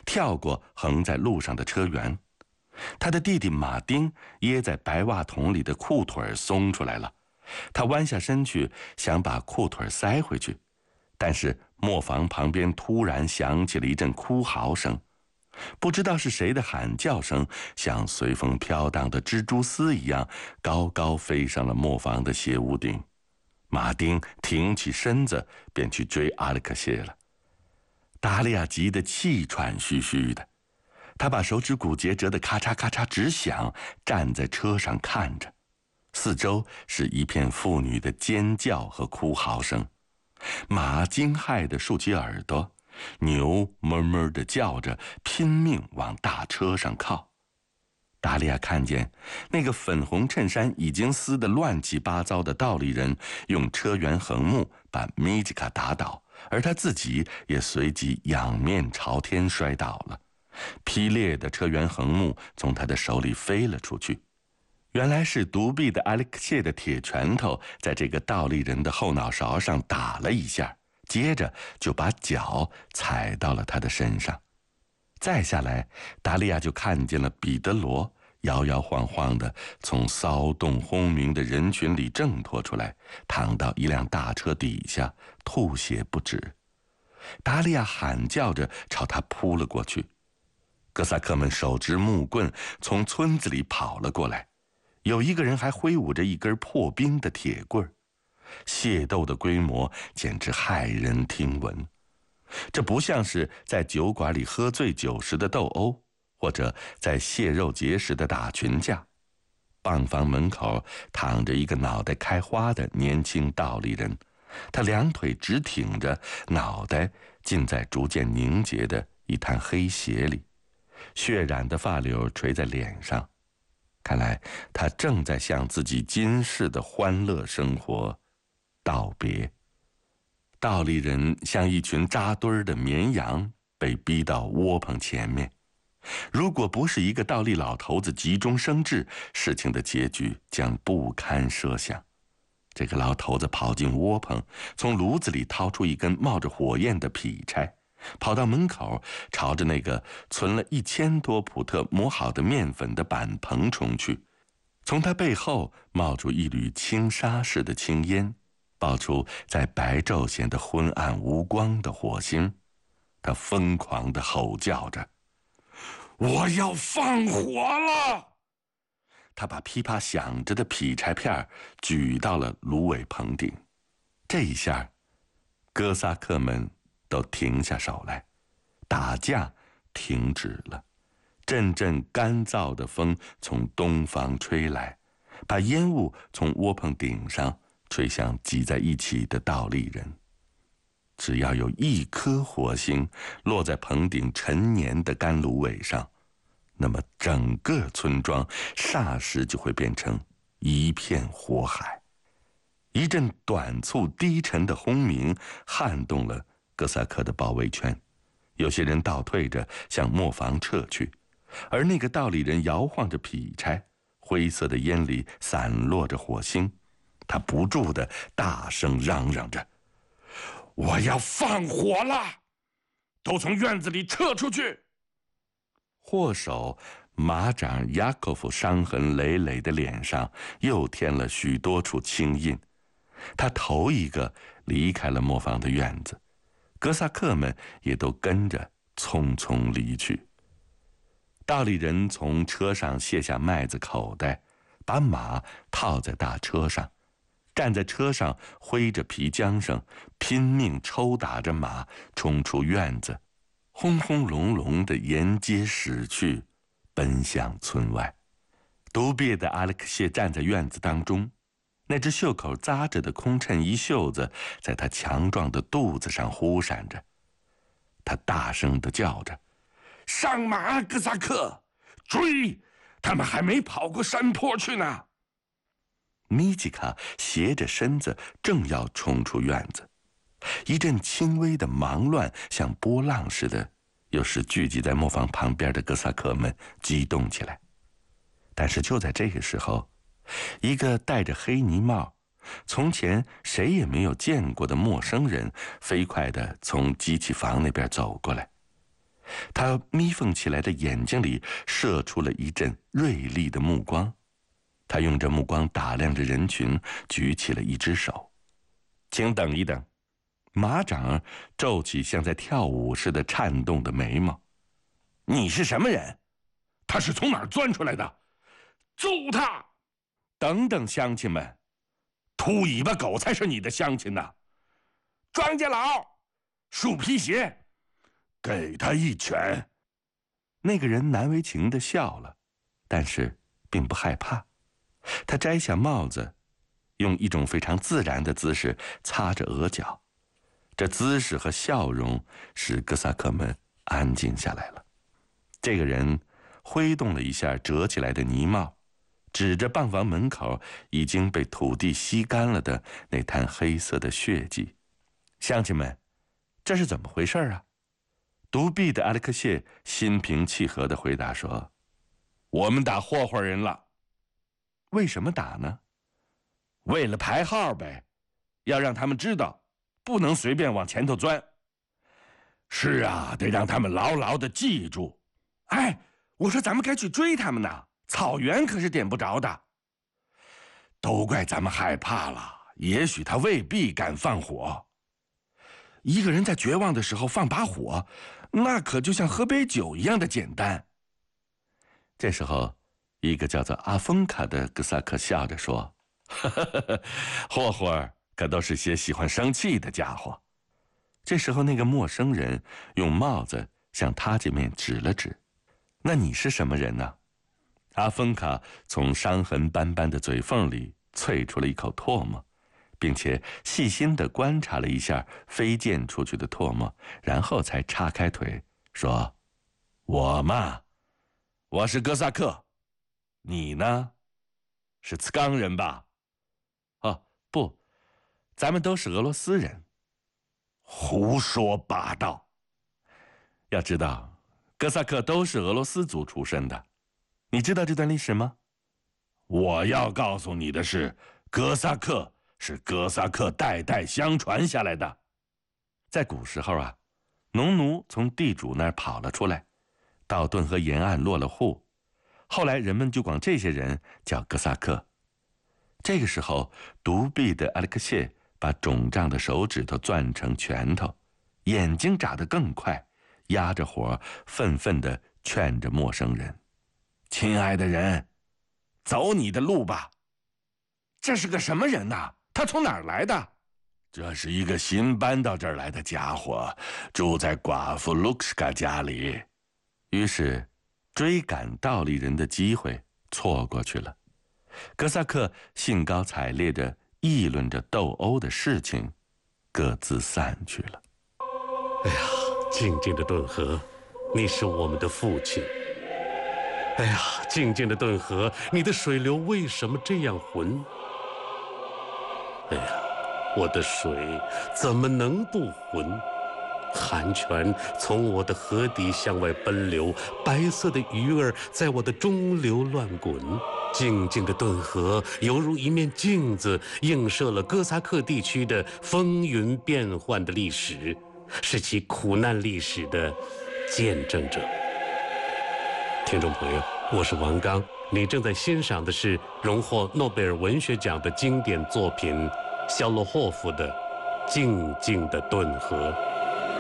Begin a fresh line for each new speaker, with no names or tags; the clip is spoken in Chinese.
跳过横在路上的车辕。他的弟弟马丁掖在白袜筒里的裤腿松出来了，他弯下身去想把裤腿塞回去，但是磨坊旁边突然响起了一阵哭嚎声，不知道是谁的喊叫声，像随风飘荡的蜘蛛丝一样高高飞上了磨坊的斜屋顶。马丁挺起身子便去追阿列克谢了。达利亚急得气喘吁吁的，他把手指骨节折得咔嚓咔嚓直响，站在车上看着，四周是一片妇女的尖叫和哭嚎声。马惊骇地竖起耳朵，牛哞哞地叫着，拼命往大车上靠。达利亚看见那个粉红衬衫已经撕得乱七八糟的倒立人用车辕横木把米吉卡打倒，而他自己也随即仰面朝天摔倒了。劈裂的车辕横木从他的手里飞了出去，原来是独臂的阿列克谢的铁拳头在这个倒立人的后脑勺上打了一下，接着就把脚踩到了他的身上。再下来，达利亚就看见了彼得罗摇摇晃晃地从骚动轰鸣的人群里挣脱出来，躺到一辆大车底下，吐血不止。达利亚喊叫着朝他扑了过去，哥萨克们手执木棍从村子里跑了过来，有一个人还挥舞着一根破冰的铁棍。械斗的规模简直骇人听闻，这不像是在酒馆里喝醉酒时的斗殴，或者在蟹肉节时的打群架。棒房门口躺着一个脑袋开花的年轻倒立人，他两腿直挺着，脑袋浸在逐渐凝结的一滩黑血里，血染的发绺垂在脸上，看来他正在向自己今世的欢乐生活道别。倒立人像一群扎堆的绵羊，被逼到窝棚前面。如果不是一个倒立老头子急中生智，事情的结局将不堪设想。这个老头子跑进窝棚，从炉子里掏出一根冒着火焰的劈柴，跑到门口，朝着那个存了1000多普特磨好的面粉的板棚冲去。从他背后冒出一缕轻纱似的青烟，爆出在白昼显得昏暗无光的火星。他疯狂地吼叫着：“我要放火了！”他把噼啪响着的劈柴片举到了芦苇棚顶。这一下，哥萨克们都停下手来，打架停止了。阵阵干燥的风从东方吹来，把烟雾从窝棚顶上吹向挤在一起的倒立人。只要有一颗火星落在棚顶陈年的干芦苇上，那么整个村庄霎时就会变成一片火海。一阵短促低沉的轰鸣撼动了哥萨克的包围圈，有些人倒退着向磨坊撤去，而那个倒立人摇晃着劈柴，灰色的烟里散落着火星，他不住地大声嚷嚷着：“我要放火了！都从院子里撤出去！”祸首马长雅科夫伤痕累累的脸上又添了许多处青印，他头一个离开了磨坊的院子，哥萨克们也都跟着匆匆离去。倒立人从车上卸下麦子口袋，把马套在大车上，站在车上挥着皮缰绳，拼命抽打着马，冲出院子，轰轰隆隆地沿街驶去，奔向村外。独臂的阿列克谢站在院子当中，那只袖口扎着的空衬衣袖子在他强壮的肚子上忽闪着。他大声地叫着：“上马，哥萨克！追！他们还没跑过山坡去呢！”米吉卡斜着身子正要冲出院子，一阵轻微的忙乱像波浪似的，又使聚集在磨坊旁边的哥萨克们激动起来。但是就在这个时候，一个戴着黑呢帽、从前谁也没有见过的陌生人飞快地从机器房那边走过来。 他眯缝起来的眼睛里射出了一阵锐利的目光，他用这目光打量着人群，举起了一只手。请等一等。马长皱起像在跳舞似的颤动的眉毛。你是什么人？
他是从哪儿钻出来的？揍他！
等等，乡亲们，
秃尾巴狗才是你的乡亲呢！庄稼佬，树皮鞋，给他一拳！
那个人难为情地笑了，但是并不害怕。他摘下帽子，用一种非常自然的姿势擦着额角。这姿势和笑容使哥萨克们安静下来了。这个人挥动了一下折起来的泥帽，指着泵房门口已经被土地吸干了的那滩黑色的血迹。乡亲们，这是怎么回事啊？独臂的阿列克谢心平气和地回答说：“
我们打霍霍人了。”
为什么打呢？
为了排号呗，要让他们知道不能随便往前头钻。是啊，得让他们牢牢地记住。
哎，我说咱们该去追他们呢，草原可是点不着的。
都怪咱们害怕了，也许他未必敢放火。
一个人在绝望的时候放把火，那可就像喝杯酒一样的简单。这时候，一个叫做阿丰卡的哥萨克笑着说：“
霍霍可都是些喜欢生气的家伙。”
这时候，那个陌生人用帽子向他这面指了指：“那你是什么人呢？”阿丰卡从伤痕斑斑的嘴缝里啐出了一口唾沫，并且细心地观察了一下飞溅出去的唾沫，然后才叉开腿说：“
我嘛，我是哥萨克，你呢？是茨冈人吧？”“
哦，不，咱们都是俄罗斯人。”“
胡说八道！
要知道，哥萨克都是俄罗斯族出身的。你知道这段历史吗？”“
我要告诉你的是，哥萨克是哥萨克代代相传下来的。
在古时候啊，农奴从地主那儿跑了出来，到顿河沿岸落了户，后来人们就管这些人叫哥萨克。这个时候，独臂的阿列克谢把肿胀的手指头攥成拳头，眼睛眨得更快，压着火，愤愤地劝着陌生人：“
亲爱的人，走你的路吧。”“
这是个什么人呐？他从哪儿来的？”“
这是一个新搬到这儿来的家伙，住在寡妇卢克什卡家里。”
于是，追赶倒立人的机会错过去了。哥萨克兴高采烈地议论着斗殴的事情，各自散去了。
哎呀，静静的顿河，你是我们的父亲。哎呀，静静的顿河，你的水流为什么这样浑？哎呀，我的水怎么能不浑？寒泉从我的河底向外奔流，白色的鱼儿在我的中流乱滚。静静的顿河犹如一面镜子，映射了哥萨克地区的风云变幻的历史，是其苦难历史的见证者。听众朋友，我是王刚，你正在欣赏的是荣获诺贝尔文学奖的经典作品肖洛霍夫的《静静的顿河》。